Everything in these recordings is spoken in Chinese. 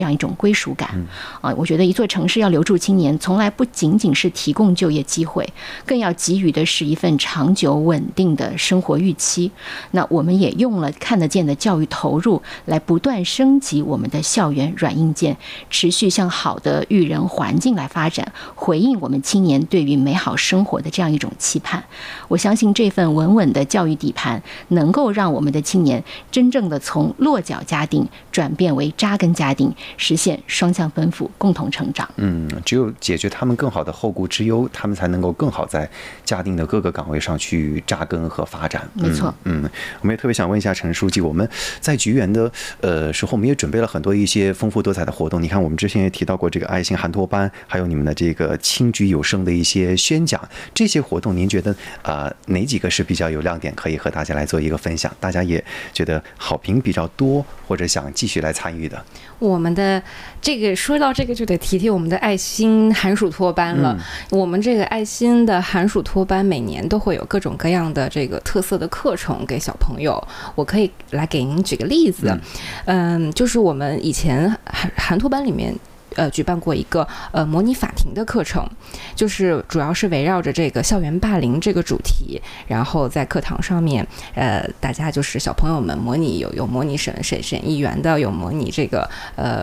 样一种归属感我觉得一座城市要留住青年，从来不仅仅是提供就业机会，更要给予的是一份长久稳定的生活预期。那我们也用了看得见的教育投入，来不断升级我们的校园软硬件，持续向好的育人环境来发展，回应我们青年对于美好生活的这样一种期盼。我相信这份稳稳的教育底盘，能够让我们的青年真正的从落脚家庭转变为扎根家庭，实现双向奔赴，共同成长。 只有解决他们更好的后顾之忧，他们才能够更好在家庭的各个岗位上去扎根和发展。 没错。 我们也特别想问一下陈书记，我们在菊园的时候，我们也准备了很多一些丰富多彩的活动。你看，我们之前也提到过这个爱心寒托班，还有你们的这个青菊有声的一些宣讲，这些活动您觉得哪几个是比较有亮点，可以和大家来做一个分享？大家也觉得好评比较多，或者想继续来参与的。 我们的这个说到这个就得提我们的爱心寒暑托班了。我们这个爱心的寒暑托班每年都会有各种各样的这个特色的课程给小朋友。我可以来给您举个例子，就是我们以前寒托班里面举办过一个模拟法庭的课程，就是主要是围绕着这个校园霸凌这个主题，然后在课堂上面大家就是小朋友们模拟有模拟审议员的，有模拟这个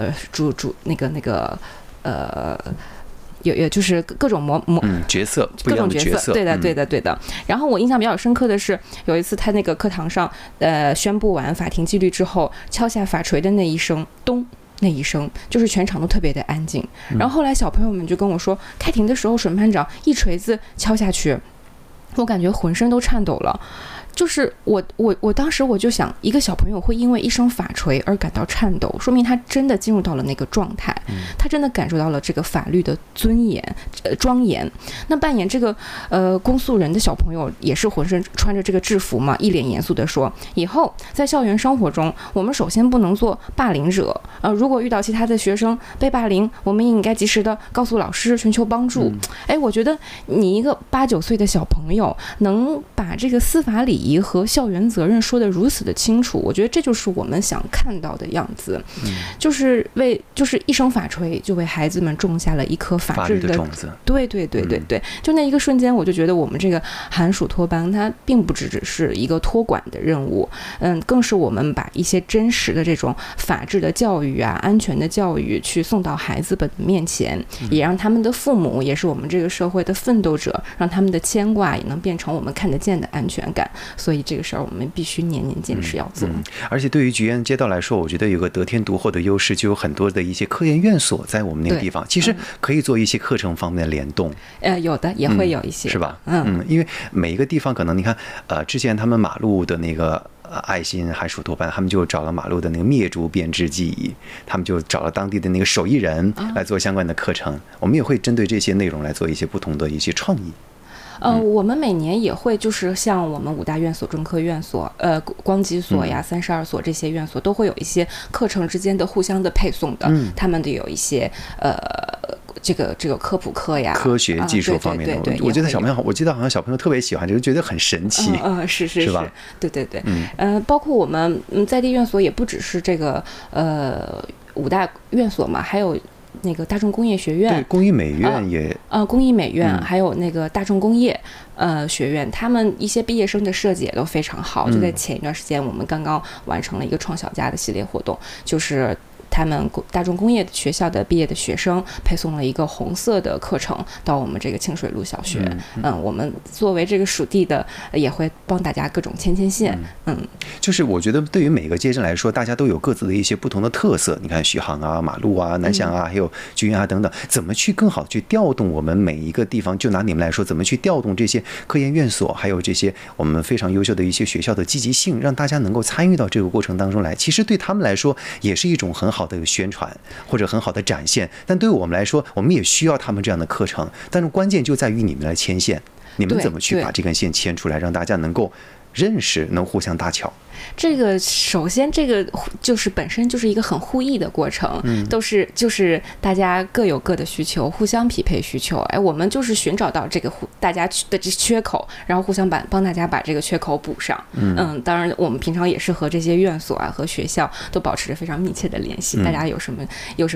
有就是各种角色， 各种角色，对的。然后我印象比较深刻的是，有一次他那个课堂上宣布完法庭纪律之后，敲下法锤的那一声咚，那一声就是全场都特别的安静。然后后来小朋友们就跟我说，开庭的时候审判长一锤子敲下去，我感觉浑身都颤抖了。就是我当时我就想，一个小朋友会因为一声法锤而感到颤抖，说明他真的进入到了那个状态，他真的感受到了这个法律的尊严庄严。那扮演这个公诉人的小朋友也是浑身穿着这个制服嘛，一脸严肃地说，以后在校园生活中，我们首先不能做霸凌者，如果遇到其他的学生被霸凌，我们也应该及时的告诉老师，寻求帮助。我觉得你一个8、9岁的小朋友能把这个司法礼仪和校园责任说得如此的清楚，我觉得这就是我们想看到的样子。就是一声法锤就为孩子们种下了一颗法治的种子。 对，就那一个瞬间，我就觉得我们这个寒暑托班它并不只是一个托管的任务，更是我们把一些真实的这种法治的教育安全的教育去送到孩子们面前，也让他们的父母，也是我们这个社会的奋斗者，让他们的牵挂也能变成我们看得见的安全感。所以这个事儿我们必须年年坚持要做。 而且对于菊园街道来说，我觉得有个得天独厚的优势，就有很多的一些科研院所在我们那个地方，其实可以做一些课程方面的联动。 有的也会有一些， 是吧？因为每一个地方可能你看，之前他们马路的那个爱心寒暑托班，他们就找了马路的那个灭竹编织技艺，他们就找了当地的那个手艺人来做相关的课程。我们也会针对这些内容来做一些不同的一些创意。 我们每年也会就是像我们5大院所、中科院所、光机所呀、32所这些院所都会有一些课程之间的互相的配送的，他们的有一些这个科普课呀， 科学技术方面的， 对， 我觉得小朋友，我记得好像小朋友特别喜欢，就觉得很神奇， 是吧？ 对，包括我们在地院所也不只是这个5大院所嘛，还有那个大众工业学院， 对，工艺美院也工艺美院，还有那个大众工业学院，他们一些毕业生的设计也都非常好。就在前一段时间，我们刚刚完成了一个创小家的系列活动，就是他们大众工业学校的毕业的学生配送了一个红色的课程到我们这个清水路小学。我们作为这个属地的，也会帮大家各种牵线。 就是我觉得对于每个街镇来说，大家都有各自的一些不同的特色。你看徐杭啊、马路啊、南翔啊，还有菊园啊等等，怎么去更好的去调动我们每一个地方？就拿你们来说，怎么去调动这些科研院所，还有这些我们非常优秀的一些学校的积极性，让大家能够参与到这个过程当中来？其实对他们来说，也是一种很好的宣传或者很好的展现。但对于我们来说，我们也需要他们这样的课程。但是关键就在于你们来牵线，你们怎么去把这根线牵出来，让大家能够认识，能互相搭桥。 这个首先这个就是本身就是一个很互益的过程，就是大家各有各的需求，互相匹配需求。我们就是寻找到这个大家的这缺口，然后互相帮大家把这个缺口补上。当然我们平常也是和这些院所和学校都保持着非常密切的联系。大家有什么